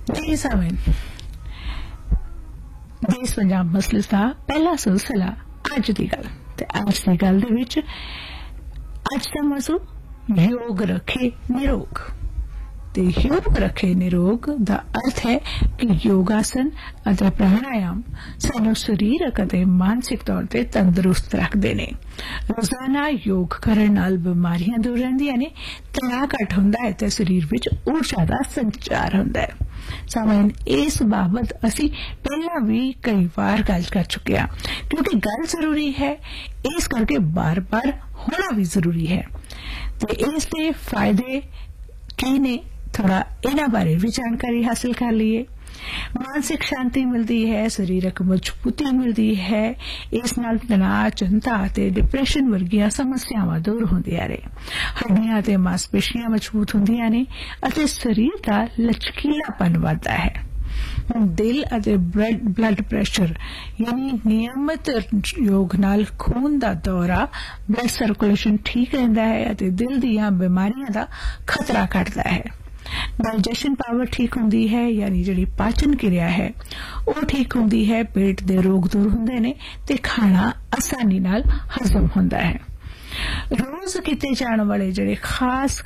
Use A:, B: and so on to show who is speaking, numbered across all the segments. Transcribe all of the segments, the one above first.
A: ਜੀ ਸਮੇਂ ਦੇਸ਼ ਪੰਜਾਬ ਮਸਲੇ ਦਾ ਪਹਿਲਾ ਸਿਲਸਿਲਾ ਅੱਜ ਦੀ ਗੱਲ ਤੇ ਅੱਜ ਦੀ ਗੱਲ ਦੇ ਵਿੱਚ ਅੱਜ ਦਾ ਮੌਜੂ योग रखे निरोग। ਤੇ योग रखे निरोग ਦਾ अर्थ है कि योगासन ਅਤੇ ਪ੍ਰਾਣਾਯਾਮ ਸਾਨੂੰ ਸਰੀਰਕ ਅਤੇ ਮਾਨਸਿਕ ਤੌਰ ਤੇ ਤੰਦਰੁਸਤ ਰੱਖਦੇ ਨੇ। ਰੋਜ਼ਾਨਾ ਯੋਗ ਕਰਨ ਨਾਲ ਬਿਮਾਰੀਆਂ ਦੂਰ ਰਹਿੰਦੀਆਂ ਨੇ, ਤਣਾਅ ਘੱਟ ਹੁੰਦਾ ਹੈ ਤੇ ਸਰੀਰ ਵਿੱਚ ਊਰਜਾ ਦਾ ਸੰਚਾਰ ਹੁੰਦਾ ਹੈ। ਸਾਮਾਨ ਇਸ ਬਾਬਤ ਅਸੀਂ ਪਹਿਲਾਂ ਵੀ ਕਈ ਵਾਰ ਗੱਲ ਕਰ ਚੁੱਕੇ ਹਾਂ, ਕਿਉਂਕਿ ਗੱਲ ਜ਼ਰੂਰੀ ਹੈ, ਇਸ ਕਰਕੇ ਬਾਰ-ਬਾਰ ਹੋਣਾ ਵੀ ਜ਼ਰੂਰੀ ਹੈ। ਤੇ ਇਸ ਦੇ ਫਾਇਦੇ ਕੀ ਨੇ, थोड़ा इन्हां बारे भी जानकारी हासिल कर लीए। मानसिक शांति मिलती है, शरीरक मजबूती मिलती है, इस नाल तनाव, चिंता ते डिप्रेशन वर्गियां समस्यावां दूर होंदियां ने। हड्डियां ते मांसपेशियां मजबूत होंदियां ने अते शरीर दा लचकीलापन वधदा है। दिल अते ब्लड प्रेशर यानी नियमित योग नाल खून दा दौरा, ब्लड सर्कुलेशन ठीक रहिंदा है अते दिल दीयां बीमारियां दा खतरा घटदा है। डाइजेशन पावर ठीक होंदी है, यानी जिहड़ी पाचन क्रिया है वो ठीक होंदी है, पेट दे रोग दूर हुंदे ने ते खाना आसानी नाल हजम हुंदा है। रोज कीते जाण वाले जिहड़े खास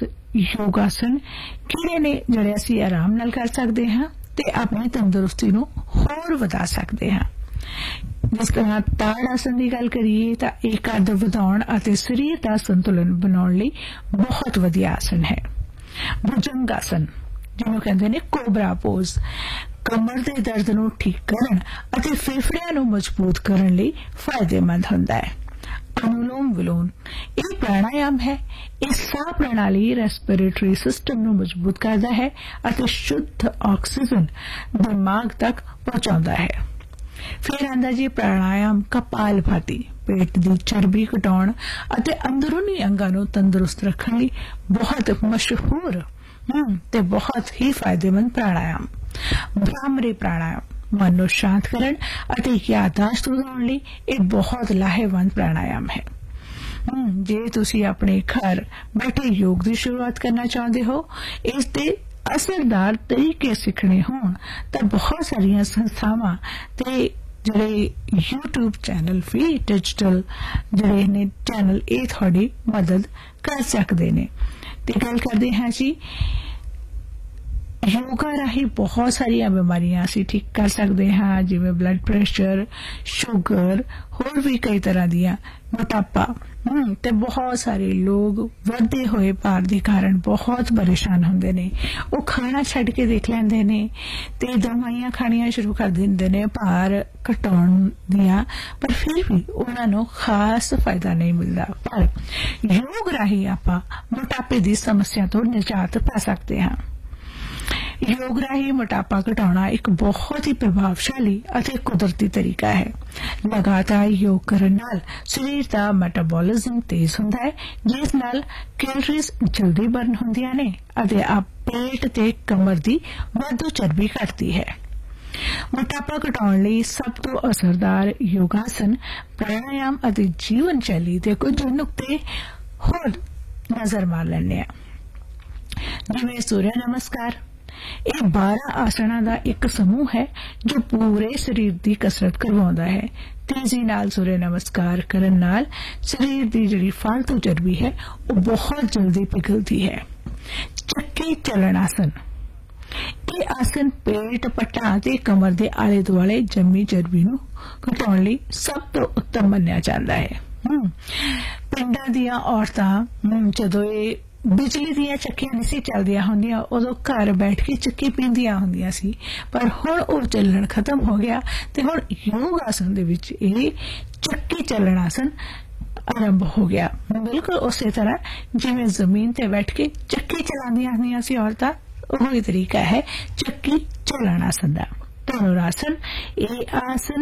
A: योगासन किहड़े ने जिहड़े असीं आराम नाल कर सकदे हां ते अपनी तंदुरुस्ती नूं होर वधा सकदे हां। जिस तरह ताड़ आसन की गल करिए तो यह कद वधाउण अते शरीर का संतुलन बनाउण लई बहुत वधिया आसन है। भुजंग आसन जिन्हों कहते हैं कोबरा पोज, कमर के दर्द नूं ठीक करन अते फेफड़ियां नूं मजबूत करन लई फायदेमंद हुंदा है। अनुलोम विलोम एक प्राणायाम है, इस साह प्रणाली रेस्पिरेटरी सिस्टम नूं मजबूत करता है अते शुद्ध ऑक्सीजन दिमाग तक पहुंचाता है। फिर आंदा जी प्राणायाम कपालभाति, पेट की चर्बी घटाउण अते अंदरूनी अंगां नूं तंदुरुस्त रखण लई बहुत मशहूर ते बहुत ही फायदेमंद प्राणायाम। भ्रामरी प्राणायाम मन नूं शांत करन अते याददाश्त वधाउण लई एक बहुत लाहेवंद प्राणायाम है। जे तुसीं अपने घर बैठे योग की शुरुआत करना चाहते हो, इस दे असरदार तरीके सीखने होण तां बहुत सारियां संस्थावां ते जिहड़े यूट्यूब चैनल भी डिजिटल जिहड़े ने चैनल ये थोड़ी मदद कर सकते ने। ते गल करते हैं जी योगा राही बहुत सारिया बीमारियां असीं ठीक कर सकते हाँ, जिवें ब्लड प्रेशर, शुगर, होर भी कई तरह दियां, मोटापा ते बहुत सारे लोग वधदे होए भार के कारण बहुत परेशान होंदे ने। वो खाना छड्ड के देख लैंदे ने ते दवाइयां खाणियां शुरू कर दिंदे ने भार घटाउण दियां, पर फिर भी उन्हां नूं खास फायदा नहीं मिलदा। पर योग राही आपां मोटापे की समस्या तो निजात पा सकते हाँ। योग राही मोटापा घटाना एक बहुत ही प्रभावशाली अते कुदरती तरीका है। लगातार योग करन नाल शरीर का मेटाबॉलिज्म तेज हुंदा है, जिस नाल कैलोरीज जल्दी बर्न हुंदियां ने अते आप पेट ते कमर दी वाधू चर्बी घटदी है। मोटापा घटाउण लई सब तो असरदार योगासन, प्राणायाम अते जीवन शैली दे कुछ नुक्ते होर नजर मार लैंदे आ, जिवें सूर्य नमस्कार। यह 12 आसना का एक समूह है जो पूरे शरीर की कसरत करवाउंदा है। तेजी नाल सूर्य नमस्कार करन नाल शरीर की जिहड़ी फालतू चर्बी है वो बहुत जल्दी पिघलती है। चक्की चलन आसन, ये आसन पेट, पट्टा ते कमर के आले दुआले जम्मी चर्बी नूं घटाउण लई सब तो उत्तम मन्निया जांदा है। पिंडां दीयां औरतां जदों ये बिजली दियां चक्कियां नहीं सी चलदियां होंदियां, उदों घर बैठ के चक्की पींदियां होंदियां सी, पर हुण ओह चलण खत्म हो गया ते हुण योग आसन दे विच ये चक्की चलन आसन आरंभ हो गया। बिल्कुल उसी तरह जिवें जमीन ते बैठ के चक्की चलांदियां होंदियां सी औरतां, वही तरीका है चक्की चलन आसन दा। धनुरासन, ये आसन